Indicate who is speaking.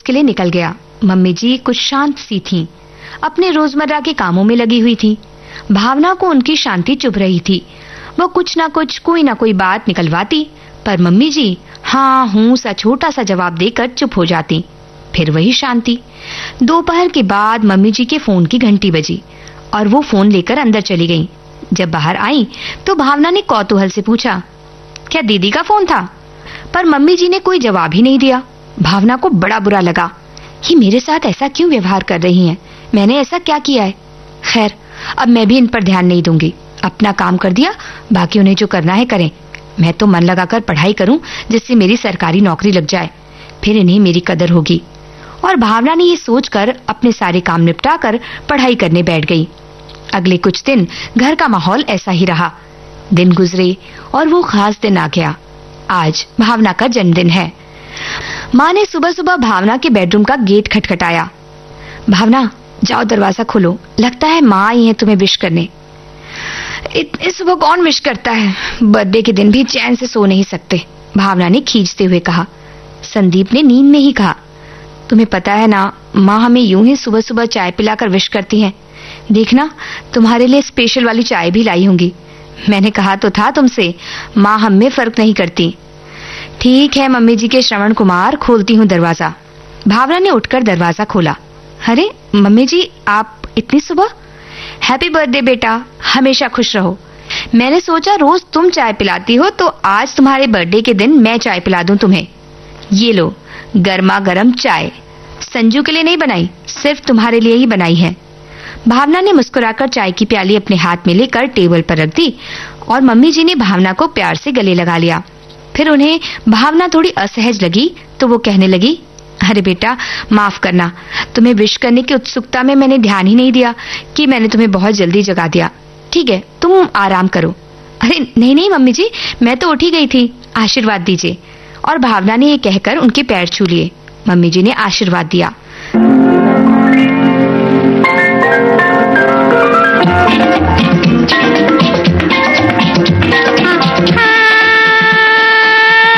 Speaker 1: के लिए निकल गया। मम्मी जी कुछ शांत सी थीं, अपने रोजमर्रा के कामों में लगी हुई थी। भावना को उनकी शांति चुभ रही थी। वो कुछ ना कुछ कोई ना कोई बात निकलवाती, पर मम्मी जी हाँ हूँ सा छोटा सा जवाब देकर चुप हो जाती। फिर वही शांति। दोपहर के बाद मम्मी जी के फोन की घंटी बजी और वो फोन लेकर अंदर चली गईं। जब बाहर आई तो भावना ने कौतूहल से पूछा, क्या दीदी का फोन था? पर मम्मी जी ने कोई जवाब ही नहीं दिया। भावना को बड़ा बुरा लगा। ये मेरे साथ ऐसा क्यों व्यवहार कर रही हैं? मैंने ऐसा क्या किया है? खैर, अब मैं भी इन पर ध्यान नहीं दूंगी। अपना काम कर दिया, बाकी उन्हें जो करना है करें। मैं तो मन लगाकर पढ़ाई करूं जिससे मेरी सरकारी नौकरी लग जाए, फिर इन्हें मेरी कदर होगी। और भावना ने ये सोचकर अपने सारे काम निपटाकर पढ़ाई करने बैठ गई। अगले कुछ दिन घर का माहौल ऐसा ही रहा। दिन गुजरे और वो खास दिन आ गया। आज भावना का जन्मदिन है। माँ ने सुबह सुबह भावना के बेडरूम का गेट खटखटाया। भावना, जाओ दरवाजा खोलो, लगता है माँ आई है तुम्हें विश करने। इतनी सुबह कौन विश करता है? बर्थडे के दिन भी चैन से सो नहीं सकते, भावना ने खींचते हुए कहा। संदीप ने नींद में ही कहा, तुम्हें पता है ना, माँ हमें यूं ही सुबह सुबह चाय पिलाकर विश करती हैं। देखना, तुम्हारे लिए स्पेशल वाली चाय भी लाई होंगी। मैंने कहा तो था तुमसे, माँ हम में फर्क नहीं करती। ठीक है मम्मी जी के श्रवण कुमार, खोलती हूँ दरवाजा। भावना ने उठकर दरवाजा खोला। अरे मम्मी जी, आप इतनी सुबह? हैप्पी बर्थडे बेटा, हमेशा खुश रहो। मैंने सोचा रोज तुम चाय पिलाती हो तो आज तुम्हारे बर्थडे के दिन मैं चाय पिला दूं तुम्हें। ये लो गर्मा गर्म चाय, संजू के लिए नहीं बनाई, सिर्फ तुम्हारे लिए ही बनाई है। भावना ने मुस्कुराकर चाय की प्याली अपने हाथ में लेकर टेबल पर रख दी और मम्मी जी ने भावना को प्यार से गले लगा लिया। फिर उन्हें भावना थोड़ी असहज लगी तो वो कहने लगी, अरे बेटा माफ करना, तुम्हें विश करने की उत्सुकता में मैंने ध्यान ही नहीं दिया कि मैंने तुम्हें बहुत जल्दी जगा दिया। ठीक है, तुम आराम करो। अरे नहीं नहीं मम्मी जी, मैं तो उठ ही गई थी, आशीर्वाद दीजिए। और भावना ने ये कहकर उनके पैर छू लिए। मम्मी जी ने आशीर्वाद दिया।